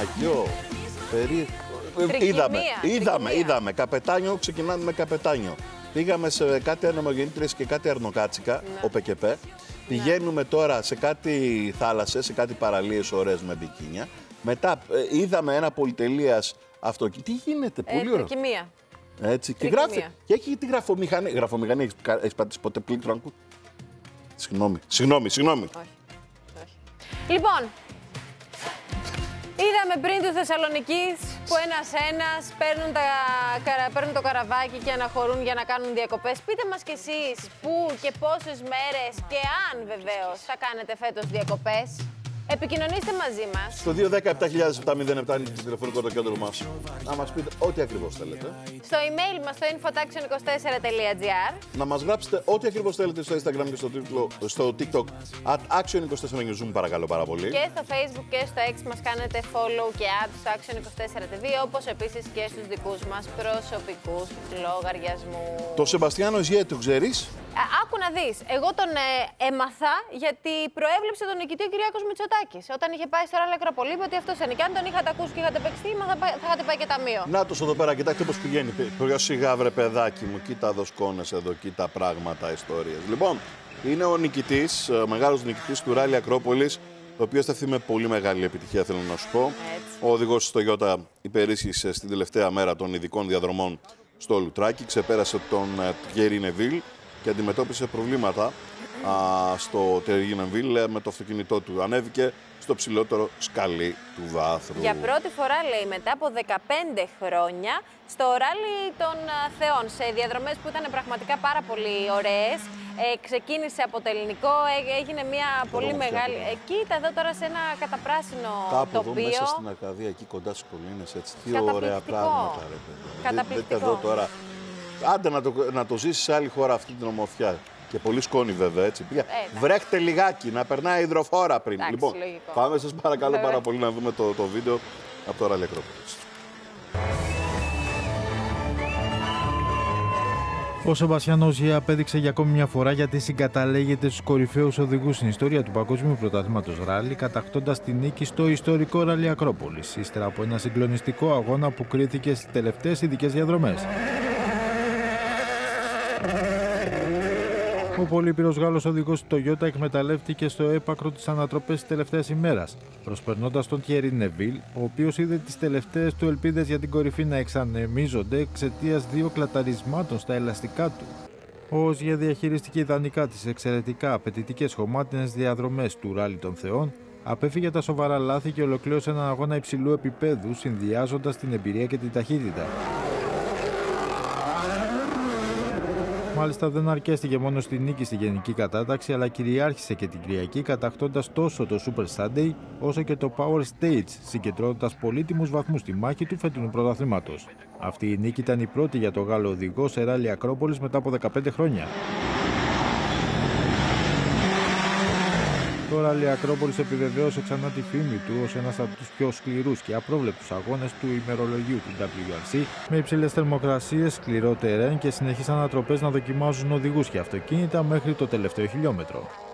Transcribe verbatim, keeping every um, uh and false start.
Αγιό. Περί... Είδαμε, είδαμε, είδαμε. Καπετάνιο, ξεκινάμε με Καπετάνιο. Πήγαμε σε κάτι ανεμογεννήτριες και κάτι αρνοκάτσικα, ναι. ο ΠΚΠ. Ναι. Πηγαίνουμε τώρα σε κάτι θάλασσες, σε κάτι παραλίες ωραίες με μπικίνια. Μετά ε, είδαμε ένα πολυτελείας αυτοκίνητο. Τι γίνεται, πολύ ωραίο. Τρικυμία. Έτσι, και, γράφει, και έχει τη γραφομηχανή. Γραφομηχανή, έχεις πατήσει ποτέ πλήκτρο? Συγγνώμη, συγγνώμη, συγγνώμη. Όχι, όχι. Λοιπόν, είδαμε πριν του Θεσσαλονικής που ένας-ένας παίρνουν, τα, παίρνουν το καραβάκι και αναχωρούν για να κάνουν διακοπές. Πείτε μας κι εσείς πού και πόσες μέρες και αν βεβαίως θα κάνετε φέτος διακοπές. Επικοινωνήστε μαζί μας. Στο δύο ένα επτά χιλιάδες επτά μηδέν επτά είναι το τηλεφωνικό το κέντρο μας. Να μας πείτε ό,τι ακριβώς θέλετε. Στο email μας στο info taxion είκοσι τέσσερα τελεία gr. Να μας γράψετε ό,τι ακριβώς θέλετε στο Instagram και στο, τίτλο, στο TikTok at action είκοσι τέσσερα News, παρακαλώ πάρα πολύ. Και στο Facebook και στο X μας κάνετε follow και add στο action είκοσι τέσσερα τι βι, όπως επίσης και στους δικούς μας προσωπικούς λογαριασμούς. Το Σεμπαστιάνο Ζιέ, το ξέρεις? Άκου να δεις, εγώ τον ε, έμαθα γιατί προέβλεψε τον νικητή ο Κυριάκος Μητσοτάκης. Όταν είχε πάει στο Ράλι Ακρόπολη, είπε ότι αυτός είναι. Και αν τον είχατε ακούσει και είχατε παίξει, θα, θα είχατε πάει και ταμείο. Νάτος εδώ πέρα, κοιτάξτε πώς πηγαίνει. Πιο σιγά, βρε παιδάκι μου, κοίτα εδώ σκόνες εδώ, κοίτα πράγματα, ιστορίες. Λοιπόν, είναι ο νικητής, ο μεγάλος νικητής του Ράλι Ακρόπολης, το οποίο σταθεί με πολύ μεγάλη επιτυχία, θέλω να σου πω. Έτσι. Ο οδηγός στο Toyota υπερίσχυσε στην τελευταία μέρα των ειδικών διαδρομών στο Λουτράκι, ξεπέρασε τον Thierry Neuville και αντιμετώπισε προβλήματα α, στο Τεργίνεμβιλ με το αυτοκίνητό του. Ανέβηκε στο ψηλότερο σκαλί του βάθρου. Για πρώτη φορά, λέει, μετά από δεκαπέντε χρόνια, στο Ράλι των Θεών, σε διαδρομές που ήταν πραγματικά πάρα πολύ ωραίες. Ε, ξεκίνησε από το ελληνικό, έγινε μια το πολύ μεγάλη... Ε, κοίτα εδώ τώρα σε ένα καταπράσινο κάπου τοπίο. Εδώ μέσα στην Αρκαδία, εκεί κοντά στις κολλήνες, έτσι. Τι ωραία πράγματα, ρε παιδί. Καταπληκτικό. Δείτε εδώ τώρα. Άντε να το, να το ζήσεις σε άλλη χώρα αυτή την ομορφιά. Και πολύ σκόνη βέβαια, έτσι. Ε, βρέχτε λιγάκι, να περνάει η υδροφόρα πριν. Εντάξει, λοιπόν, λογικό. πάμε σας παρακαλώ βέβαια. πάρα πολύ να δούμε το, το βίντεο από το Ράλι Ακρόπολης. Ο Σεμπαστιάνο Ζιέ απέδειξε για ακόμη μια φορά γιατί συγκαταλέγεται στους κορυφαίους οδηγούς στην ιστορία του Παγκόσμιου Πρωταθλήματος Ράλι, κατακτώντας τη νίκη στο ιστορικό Ράλι Ακρόπολης, ύστερα από ένα συγκλονιστικό αγώνα που κρίθηκε στις τελευταίες ειδικές διαδρομές. Ο πολύπειρος Γάλλος οδηγός του Toyota εκμεταλλεύτηκε στο έπακρο τις ανατροπές της τελευταίας ημέρας, προσπερνώντας τον Thierry Neuville, ο οποίος είδε τις τελευταίες του ελπίδες για την κορυφή να εξανεμίζονται εξαιτίας δύο κλαταρισμάτων στα ελαστικά του. Ο Ζιέ διαχειριστηκε ιδανικά τις εξαιρετικά απαιτητικές χωμάτινες διαδρομές του Ράλι των Θεών, απέφυγε τα σοβαρά λάθη και ολοκλήρωσε έναν αγώνα υψηλού επίπεδου, συνδυάζοντας την εμπειρία και την ταχύτητα. Μάλιστα δεν αρκέστηκε μόνο στη νίκη στη γενική κατάταξη, αλλά κυριάρχησε και την Κυριακή, κατακτώντας τόσο το Super Sunday όσο και το Power Stage, συγκεντρώνοντας πολύτιμους βαθμούς στη μάχη του φετινού πρωταθλήματος. Αυτή η νίκη ήταν η πρώτη για τον Γάλλο οδηγό σε Ράλι Ακρόπολης μετά από δεκαπέντε χρόνια. Το Ράλι Ακρόπολης επιβεβαίωσε ξανά τη φήμη του ως ένας από τους πιο σκληρούς και απρόβλεπτους αγώνες του ημερολογίου του ντάμπλιου αρ σι, με υψηλές θερμοκρασίες, σκληρό τερέν και συνεχείς ανατροπές να δοκιμάζουν οδηγούς και αυτοκίνητα μέχρι το τελευταίο χιλιόμετρο.